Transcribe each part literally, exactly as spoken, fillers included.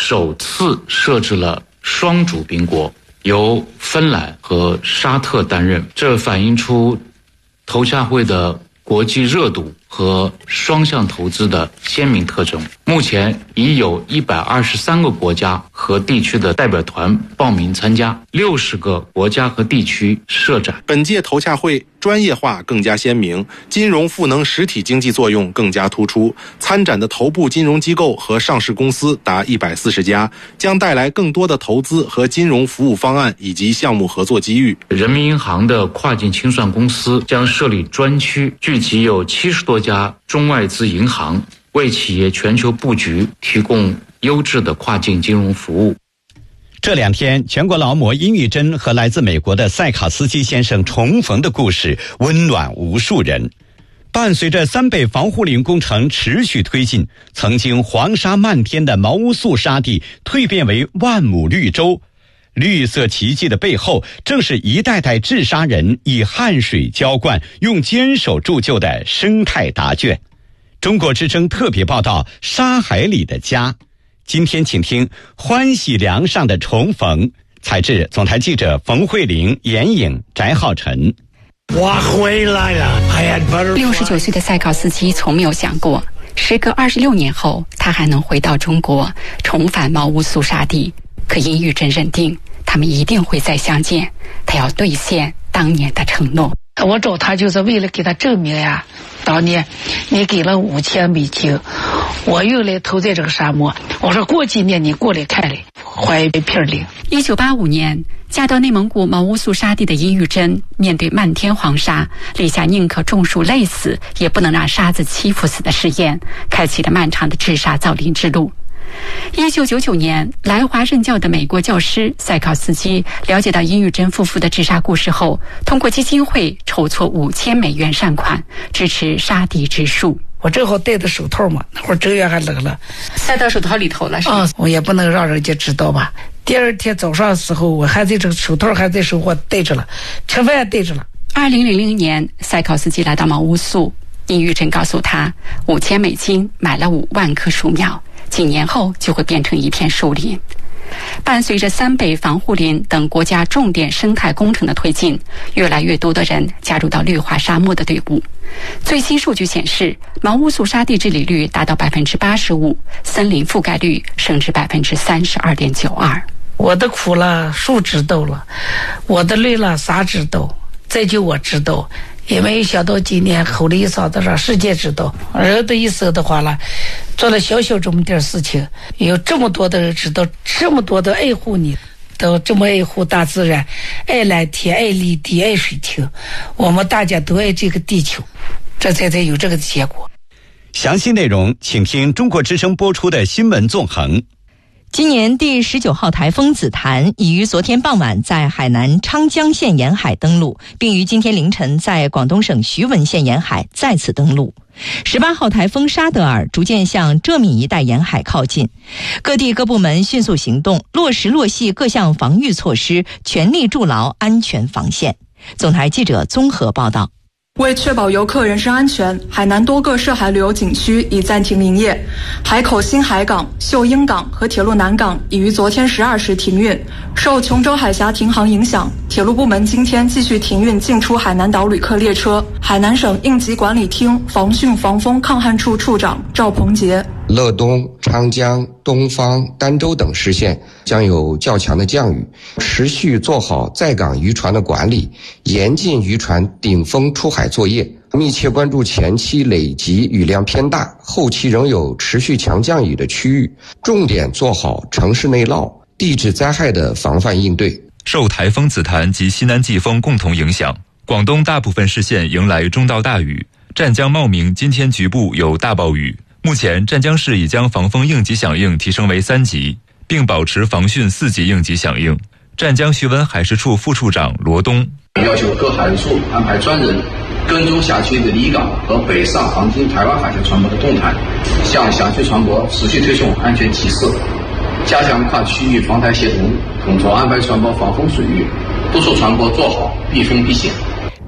首次设置了双主宾国，由芬兰和沙特担任，这反映出头洽会的国际热度和双向投资的鲜明特征。目前已有一百二十三个国家和地区的代表团报名参加，六十个国家和地区设展。 本届头洽会专业化更加鲜明，金融赋能实体经济作用更加突出。参展的头部金融机构和上市公司达一百四十家，将带来更多的投资和金融服务方案以及项目合作机遇。 人民银行的跨境清算公司将设立专区，聚集有七十多家中外资银行，为企业全球布局提供优质的跨境金融服务。 这两天，全国劳模殷玉珍和来自美国的塞卡斯基先生重逢的故事温暖无数人。伴随着三北防护林工程持续推进，曾经黄沙漫天的茅屋肃沙地蜕变为万亩绿洲。绿色奇迹的背后，正是一代代治沙人以汗水浇灌，用坚守铸就的生态答卷。中国之声特别报道：沙海里的家。今天请听欢喜梁上的重逢，采自总台记者冯慧玲、严颖、翟浩晨。 我回来了。 六十九岁的塞考斯基从没有想过，时隔二十六年后，他还能回到中国，重返茅屋肃沙地。可殷玉珍认定，他们一定会再相见，他要兑现当年的承诺。 我找他就是为了给他证明呀，当年你给了五千美金，我又来投在这个沙漠。我说过几年你过来看来，怀一片领。 一九八五年，嫁到内蒙古茅屋肃沙地的殷玉珍，面对漫天黄沙，立下宁可种树累死，也不能让沙子欺负死的誓言，开启了漫长的治沙造林之路。一九九九年，来华任教的美国教师塞考斯基了解到殷玉珍夫妇的治沙故事后，通过基金会筹措五千美元善款，支持沙地植树。 我正好戴的手套嘛，那会儿正月还冷了， 塞到手套里头了是吧？ 啊，我也不能让人家知道吧。第二天早上的时候，我还在这个手套还在手，我戴着了，吃饭也戴着了。 二零零零年，塞考斯基来到茅屋肃，殷玉珍告诉他，五千美金买了五万棵树苗，几年后就会变成一片树林。伴随着三北防护林等国家重点生态工程的推进，越来越多的人加入到绿化沙漠的队伍。最新数据显示，茅屋肃沙地治理率达到百分之八十五，森林覆盖率升至百分之三十二点九二。 我的苦了，树知道了；我的累了，啥知道？再就我知道。也没有想到今年吼了一嗓子让世界知道，人的一生的话了，做了小小这么点事情，有这么多的人知道，这么多的爱护你，都这么爱护大自然，爱蓝天，爱绿地，爱水清，我们大家都爱这个地球，这才才有这个结果。 详细内容请听中国之声播出的新闻纵横。 今年第十九号台风紫檀已于昨天傍晚在海南昌江县沿海登陆，并于今天凌晨在广东省徐闻县沿海再次登陆。十八号台风沙德尔逐渐向浙闽一带沿海靠近，各地各部门迅速行动，落实落细各项防御措施，全力筑牢安全防线。总台记者综合报道。 为确保游客人身安全，海南多个涉海旅游景区已暂停营业。海口新海港、秀英港和铁路南港已于昨天十二时停运。受琼州海峡停航影响，铁路部门今天继续停运进出海南岛旅客列车。海南省应急管理厅防汛防风抗旱处处长赵鹏杰。 乐东、昌江、东方、儋州等市县将有较强的降雨，持续做好在港渔船的管理，严禁渔船顶风出海作业，密切关注前期累积雨量偏大、后期仍有持续强降雨的区域，重点做好城市内涝、地质灾害的防范应对。 受台风紫檀及西南季风共同影响，广东大部分市县迎来中到大雨，湛江茂名今天局部有大暴雨。目前湛江市已将防风应急响应提升为三级，并保持防汛四级应急响应。湛江徐闻海事处副处长罗东要求各海事处安排专人跟踪辖区的离港和北上航经台湾海峡船舶的动态，向辖区船舶持续推送安全提示，加强跨区域防台协同，统筹安排船舶防风水域，督促船舶做好避风避险。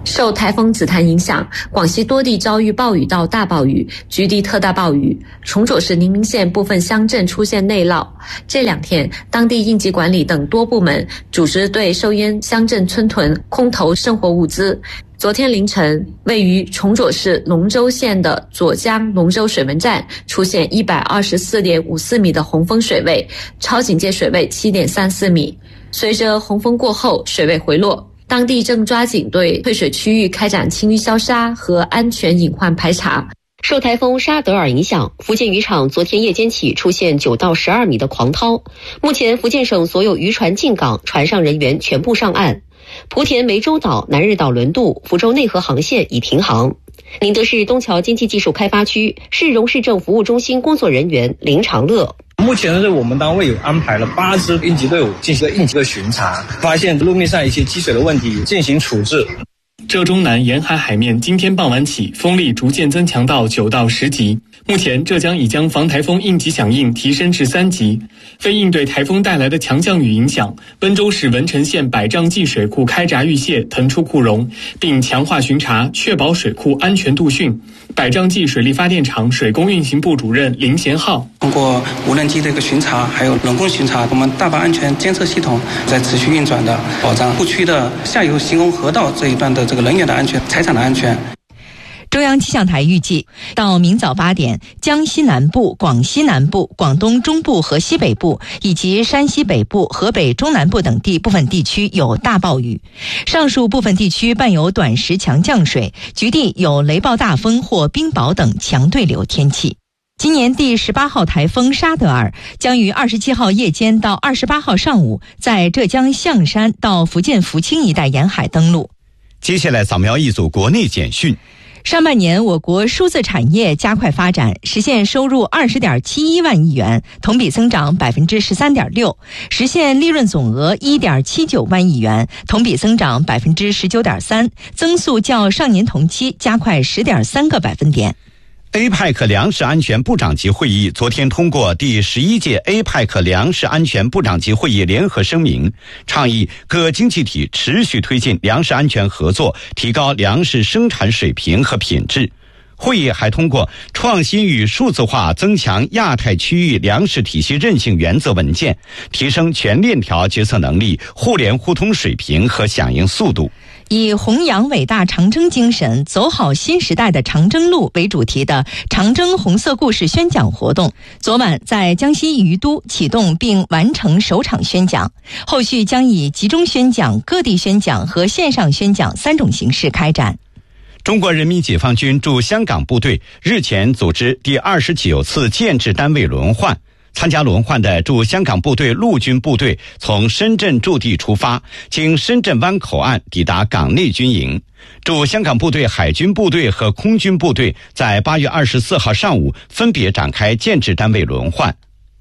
受台风紫檀影响，广西多地遭遇暴雨到大暴雨，局地特大暴雨。崇左市宁明县部分乡镇出现内涝。这两天，当地应急管理等多部门组织对受淹乡镇村屯空投生活物资。昨天凌晨，位于崇左市龙州县的左江龙州水文站出现 一百二十四点五四米的洪峰水位，超警戒水位 七点三四米。随着洪峰过后，水位回落。当地正抓紧对退水区域开展清淤消杀和安全隐患排查。 受台风沙德尔影响，福建渔场昨天夜间起出现九到十二米的狂涛。目前，福建省所有渔船进港，船上人员全部上岸。莆田湄洲岛、南日岛轮渡、福州内河航线已停航。宁德市东桥经济技术开发区市容市政服务中心工作人员林长乐。 目前呢，我们单位有安排了八支应急队伍进行了应急的巡查，发现路面上一些积水的问题进行处置。 浙中南沿海海面今天傍晚起风力逐渐增强到九到十级。目前，浙江已将防台风应急响应提升至三级。为应对台风带来的强降雨影响，温州市文成县百丈季水库开闸预泄腾出库容，并强化巡查，确保水库安全度汛。百丈季水利发电厂水工运行部主任林贤浩： 通过无人机的一个巡查，还有人工巡查，我们大坝安全监测系统在持续运转的，保障库区的下游行洪河道这一段的这个人员的安全、财产的安全。 中央气象台预计，到明早八点，江西南部、广西南部、广东中部和西北部以及山西北部、河北中南部等地部分地区有大暴雨，上述部分地区伴有短时强降水，局地有雷暴大风或冰雹等强对流天气。今年第十八号台风沙德尔将于二十七号夜间到二十八号上午在浙江象山到福建福清一带沿海登陆。 接下来扫描一组国内简讯。 上半年，我国数字产业加快发展，实现收入二十点七一万亿元，同比增长百分之十三点六，实现利润总额一点七九万亿元，同比增长百分之十九点三，增速较上年同期加快十点三个百分点。 A P E C 粮食安全部长级会议昨天通过第十一届 A P E C 粮食安全部长级会议联合声明，倡议各经济体持续推进粮食安全合作，提高粮食生产水平和品质。会议还通过创新与数字化增强亚太区域粮食体系韧性原则文件，提升全链条决策能力、互联互通水平和响应速度。 以弘扬伟大长征精神，走好新时代的长征路为主题的长征红色故事宣讲活动，昨晚在江西宜都启动并完成首场宣讲，后续将以集中宣讲、各地宣讲和线上宣讲三种形式开展。 中国人民解放军驻香港部队日前组织第二十九次建制单位轮换。参加轮换的驻香港部队陆军部队从深圳驻地出发，经深圳湾口岸抵达港内军营。驻香港部队海军部队和空军部队在八月二十四号上午分别展开建制单位轮换。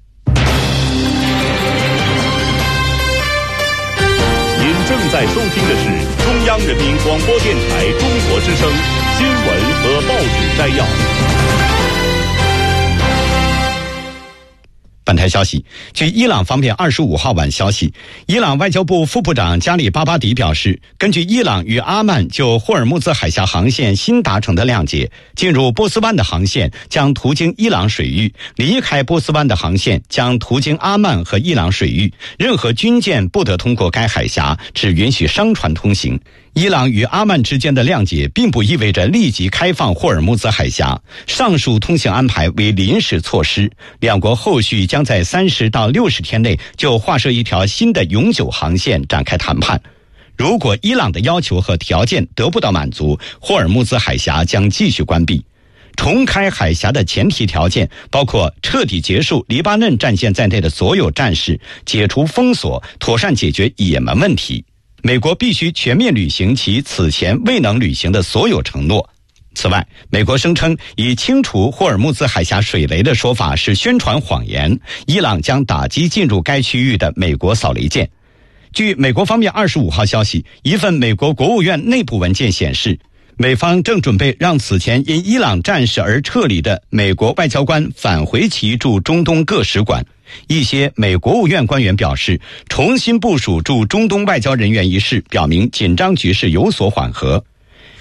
您正在收听的是中央人民广播电台中国之声新闻和报纸摘要。 本台消息，据伊朗方面二十五号晚消息，伊朗外交部副部长加里巴巴迪表示，根据伊朗与阿曼就霍尔木兹海峡航线新达成的谅解，进入波斯湾的航线将途经伊朗水域，离开波斯湾的航线将途经阿曼和伊朗水域，任何军舰不得通过该海峡，只允许商船通行。伊朗与阿曼之间的谅解并不意味着立即开放霍尔木兹海峡，上述通行安排为临时措施，两国后续将在三十到六十天内就划设一条新的永久航线展开谈判。如果伊朗的要求和条件得不到满足，霍尔木兹海峡将继续关闭。重开海峡的前提条件包括彻底结束黎巴嫩战线在内的所有战事，解除封锁，妥善解决也门问题。美国必须全面履行其此前未能履行的所有承诺。此外，美国声称以清除霍尔木兹海峡水雷的说法是宣传谎言，伊朗将打击进入该区域的美国扫雷舰。据美国方面二十五号消息，一份美国国务院内部文件显示，美方正准备让此前因伊朗战事而撤离的美国外交官返回其驻中东各使馆。一些美国务院官员表示，重新部署驻中东外交人员一事表明紧张局势有所缓和。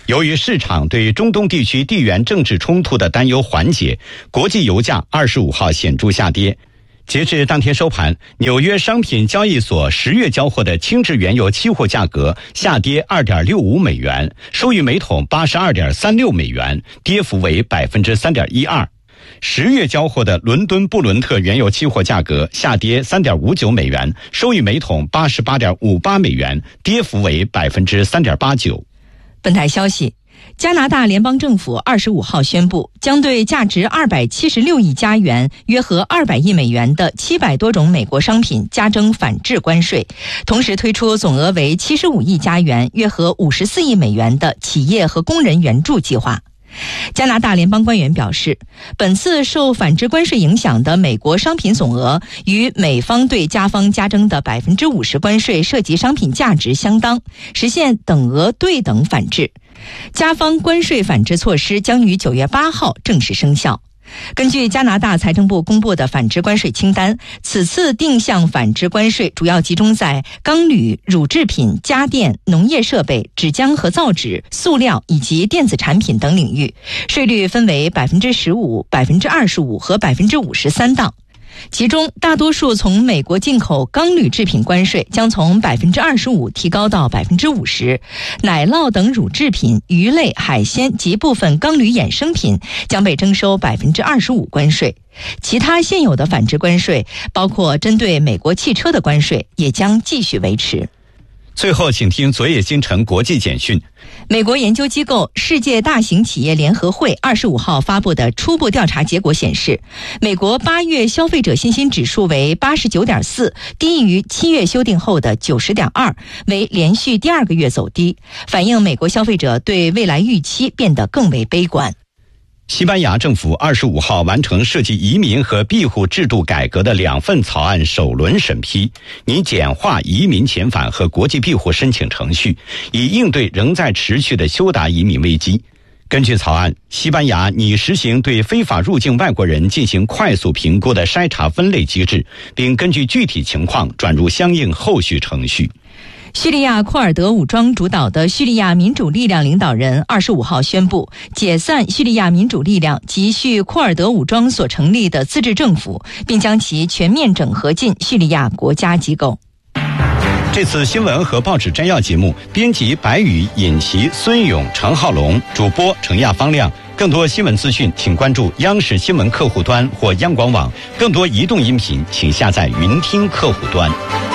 由于市场对中东地区地缘政治冲突的担忧缓解，国际油价二十五号显著下跌。截至当天收盘，纽约商品交易所十月交货的轻质原油期货价格下跌 二点六五美元，收于每桶 八十二点三六美元，跌幅为 百分之三点一二。十月交货的伦敦布伦特原油期货价格下跌 三点五九美元，收于每桶 八十八点五八美元，跌幅为 百分之三点八九。 本台消息，加拿大联邦政府二十五号宣布，将对价值二百七十六亿加元（约合二百亿美元）的七百多种美国商品加征反制关税，同时推出总额为七十五亿加元（约合五十四亿美元）的企业和工人援助计划。加拿大联邦官员表示，本次受反制关税影响的美国商品总额与美方对加方加征的 百分之五十 关税涉及商品价值相当，实现等额对等反制。加方关税反制措施将于九月八号正式生效。根据加拿大财政部公布的反制关税清单，此次定向反制关税主要集中在钢铝、乳制品、家电、农业设备、纸浆和造纸、塑料以及电子产品等领域，税率分为 百分之十五、百分之二十五 和 百分之五十三 档。其中大多数从美国进口钢铝制品关税将从 百分之二十五 提高到 百分之五十， 奶酪等乳制品、鱼类、海鲜及部分钢铝衍生品将被征收 百分之二十五 关税。其他现有的反制关税，包括针对美国汽车的关税，也将继续维持。 最后请听昨夜今晨国际简讯。 美国研究机构世界大型企业联合会二十五号发布的初步调查结果显示，美国八月消费者信心指数为 八十九点四， 低于七月修订后的 九十点二， 为连续第二个月走低，反映美国消费者对未来预期变得更为悲观。 西班牙政府二十五号完成涉及移民和庇护制度改革的两份草案首轮审批，拟简化移民遣返和国际庇护申请程序，以应对仍在持续的休达移民危机。根据草案，西班牙拟实行对非法入境外国人进行快速评估的筛查分类机制，并根据具体情况转入相应后续程序。 叙利亚库尔德武装主导的叙利亚民主力量领导人二十五号宣布解散叙利亚民主力量及叙库尔德武装所成立的自治政府，并将其全面整合进叙利亚国家机构。 这次新闻和报纸摘要节目，编辑白宇、尹奇、孙勇、程浩龙，主播程亚方亮。更多新闻资讯，请关注央视新闻客户端或央广网。更多移动音频，请下载云听客户端。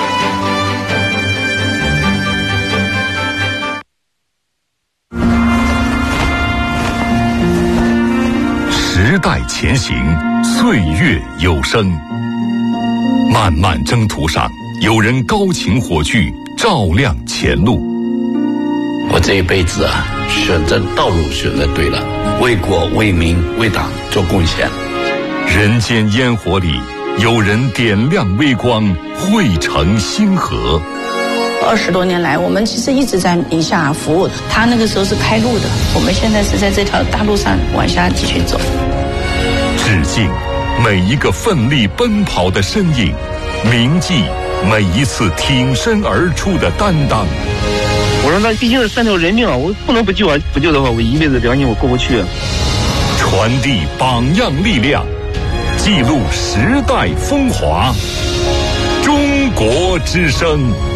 时代前行，岁月有声。漫漫征途上，有人高擎火炬，照亮前路。 我这一辈子啊，选择道路选择对了，为国为民为党做贡献。 人间烟火里，有人点亮微光，汇成星河。 二十多年来，我们其实一直在宁夏服务。他那个时候是开路的，我们现在是在这条大路上往下继续走。 致敬每一个奋力奔跑的身影，铭记每一次挺身而出的担当。 我说那毕竟是三条人命啊，我不能不救啊！不救的话，我一辈子良心我过不去。 传递榜样力量，记录时代风华。中国之声。